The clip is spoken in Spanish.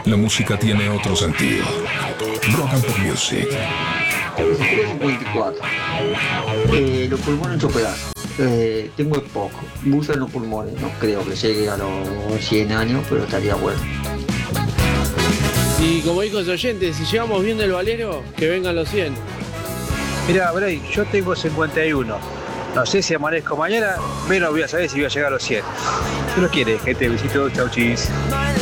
la música tiene otro sentido. Rock and Pop Music. 54. Los pulmones hecho pedazos. Tengo poco. Buzo en los pulmones. No creo que llegue a los 100 años, pero estaría bueno. Y como dijo el oyente, si llevamos bien del valero, que vengan los 100. Mirá, Bray, yo tengo 51. No sé si amanezco mañana, menos voy a saber si voy a llegar a los 100. Si no quiere, gente, besitos, chau chis.